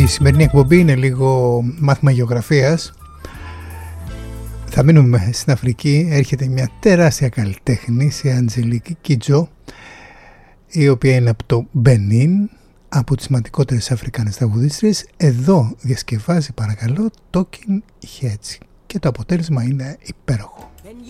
σημερινή εκπομπή είναι λίγο μάθημα γεωγραφίας. Θα μείνουμε στην Αφρική. Έρχεται μια τεράστια καλλιτέχνη, η Αντζελίκ Κίτζο, η οποία είναι από το Μπενίν, από τις σημαντικότερες Αφρικάνες τραγουδίστριες. Εδώ διασκευάζει, παρακαλώ, Talking Heads και το αποτέλεσμα είναι υπέροχο.